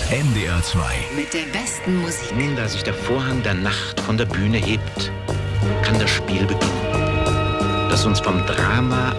NDR 2. Mit der besten Musik. Nun, da sich der Vorhang der Nacht von der Bühne hebt, kann das Spiel beginnen, das uns vom Drama